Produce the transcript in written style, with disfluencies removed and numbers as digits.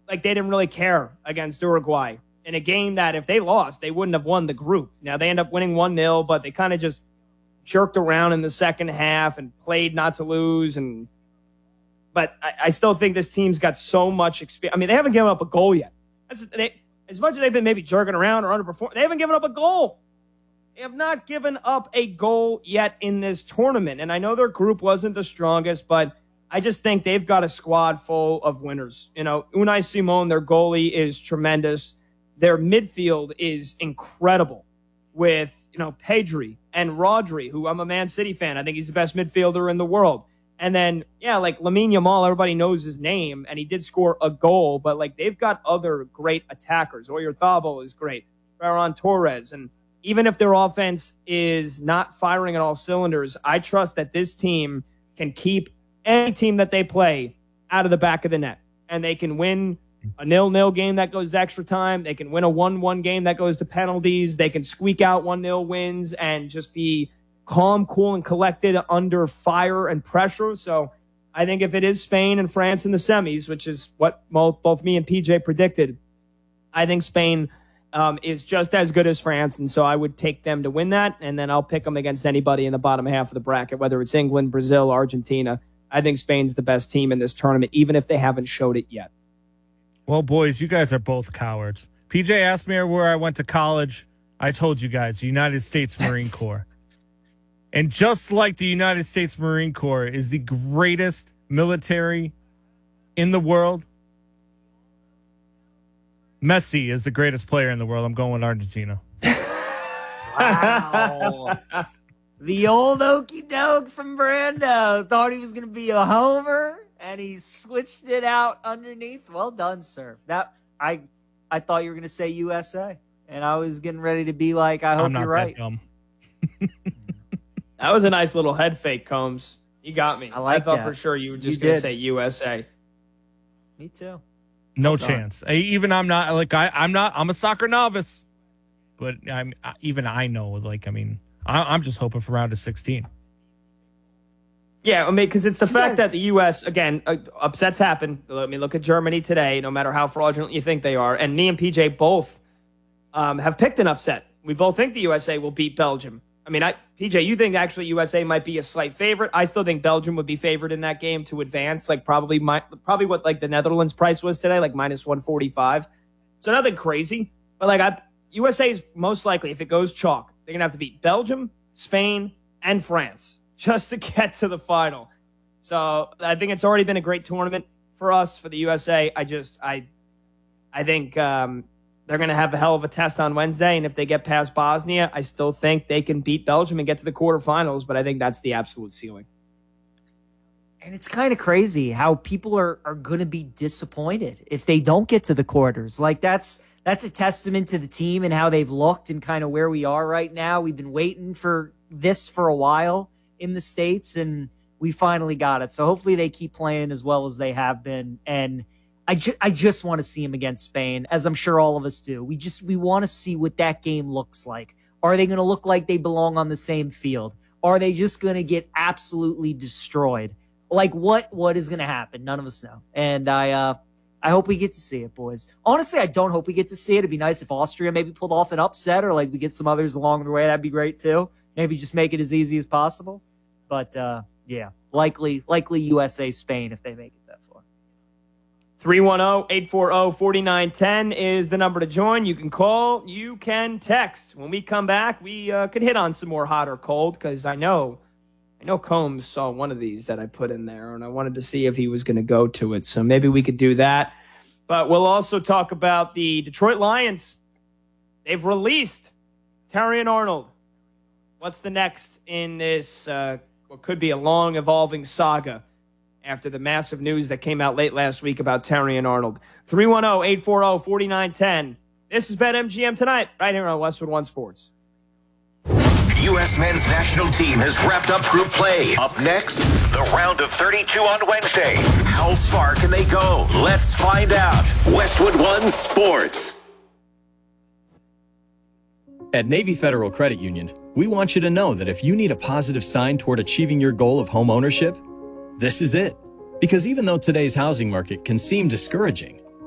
like they didn't really care against Uruguay in a game that if they lost, they wouldn't have won the group. Now, they end up winning 1-0, but they kind of just jerked around in the second half and played not to lose. But I still think this team's got so much experience. I mean, they haven't given up a goal yet. As much as they've been maybe jerking around or underperforming, they haven't given up a goal. They have not given up a goal yet in this tournament. And I know their group wasn't the strongest, but I just think they've got a squad full of winners. You know, Unai Simon, their goalie, is tremendous. Their midfield is incredible with, Pedri and Rodri, who I'm a Man City fan. I think he's the best midfielder in the world. And then, like Lamine Yamal, everybody knows his name, and he did score a goal, but, they've got other great attackers. Oyarzabal is great. Ferran Torres. And even if their offense is not firing on all cylinders, I trust that this team can keep any team that they play out of the back of the net. And they can win a 0-0 game that goes to extra time. They can win a 1-1 game that goes to penalties. They can squeak out 1-0 wins and just be calm, cool, and collected under fire and pressure. So I think if it is Spain and France in the semis, which is what both me and PJ predicted, I think Spain is just as good as France, and so I would take them to win that, and then I'll pick them against anybody in the bottom half of the bracket, whether it's England, Brazil, Argentina. I think Spain's the best team in this tournament, even if they haven't showed it yet. Well, boys, you guys are both cowards. PJ asked me where I went to college. I told you guys, the United States Marine Corps. And just like the United States Marine Corps is the greatest military in the world, Messi is the greatest player in the world. I'm going with Argentina. Wow. The old okey doke from Brando. Thought he was going to be a homer, and he switched it out underneath. Well done, sir. I thought you were going to say USA, and I was getting ready to be like, I hope you're right. That was a nice little head fake, Combs. You got me. I thought for sure you were just going to say USA. Me too. No chance. I'm a soccer novice, but I know, I'm just hoping for round of 16. Yeah, I mean, because it's the fact that the U.S., again, upsets happen. Let me look at Germany today, no matter how fraudulent you think they are. And me and PJ both have picked an upset. We both think the USA will beat Belgium. I mean, PJ, you think actually USA might be a slight favorite. I still think Belgium would be favored in that game to advance, probably what the Netherlands price was today, minus 145. So nothing crazy. But USA is most likely, if it goes chalk, they're going to have to beat Belgium, Spain, and France just to get to the final. So I think it's already been a great tournament for us, for the USA. I think they're going to have a hell of a test on Wednesday, and if they get past Bosnia, I still think they can beat Belgium and get to the quarterfinals, but I think that's the absolute ceiling. And it's kind of crazy how people are going to be disappointed if they don't get to the quarters. That's a testament to the team and how they've looked and kind of where we are right now. We've been waiting for this for a while in the States, and we finally got it. So hopefully they keep playing as well as they have been, and I just want to see him against Spain, as I'm sure all of us do. We want to see what that game looks like. Are they going to look like they belong on the same field? Are they just going to get absolutely destroyed? What is going to happen? None of us know. And I hope we get to see it, boys. Honestly, I don't hope we get to see it. It'd be nice if Austria maybe pulled off an upset, or we get some others along the way. That'd be great too. Maybe just make it as easy as possible. But yeah, likely USA Spain if they make it. 310-840-4910 is the number to join. You can call, you can text. When we come back, we could hit on some more hot or cold, because I know Combs saw one of these that I put in there, and I wanted to see if he was going to go to it. So maybe we could do that. But we'll also talk about the Detroit Lions. They've released Terrion Arnold. What's the next in this what could be a long, evolving saga after the massive news that came out late last week about Terrion Arnold? 310-840-4910. This is BetMGM Tonight, right here on Westwood One Sports. U.S. men's national team has wrapped up group play. Up next, the round of 32 on Wednesday. How far can they go? Let's find out. Westwood One Sports. At Navy Federal Credit Union, we want you to know that if you need a positive sign toward achieving your goal of home ownership, this is it. Because even though today's housing market can seem discouraging,